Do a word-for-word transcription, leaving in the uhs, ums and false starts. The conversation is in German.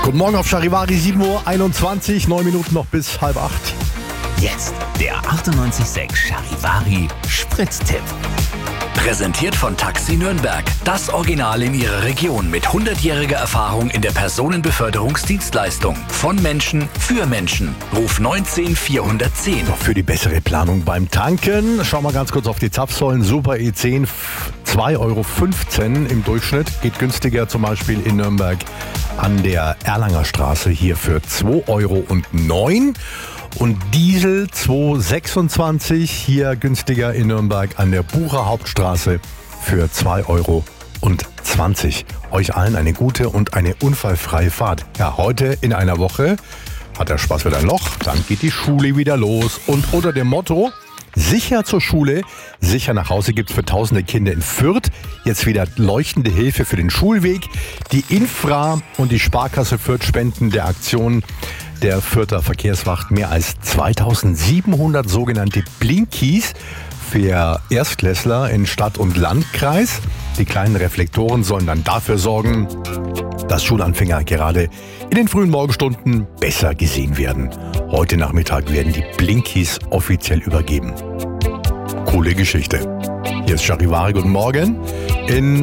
Guten Morgen auf Charivari, sieben Uhr einundzwanzig, neun Minuten noch bis halb acht. Jetzt der achtundneunzig Komma sechs Charivari Spritztipp. Präsentiert von Taxi Nürnberg. Das Original in Ihrer Region mit hundertjähriger Erfahrung in der Personenbeförderungsdienstleistung. Von Menschen für Menschen. Ruf neunzehn vierhundertzehn. Für die bessere Planung beim Tanken, schauen wir ganz kurz auf die Zapfsäulen. Super E zehn, zwei Euro fünfzehn im Durchschnitt. Geht günstiger zum Beispiel in Nürnberg an der Erlanger Straße hier für zwei Euro neun. Und Diesel zwei Euro sechsundzwanzig, hier günstiger in Nürnberg an der Bucher Hauptstraße für zwei Euro zwanzig. Euch allen eine gute und eine unfallfreie Fahrt. Ja, heute in einer Woche hat der Spaß wieder ein Loch, dann geht die Schule wieder los. Und unter dem Motto sicher zur Schule, sicher nach Hause gibt es für tausende Kinder in Fürth jetzt wieder leuchtende Hilfe für den Schulweg. Die Infra und die Sparkasse Fürth spenden der Aktion der Fürther Verkehrswacht mehr als zweitausendsiebenhundert sogenannte Blinkies für Erstklässler in Stadt und Landkreis. Die kleinen Reflektoren sollen dann dafür sorgen, dass Schulanfänger gerade in den frühen Morgenstunden besser gesehen werden. Heute Nachmittag werden die Blinkies offiziell übergeben. Coole Geschichte. Hier ist Charivari, guten Morgen. In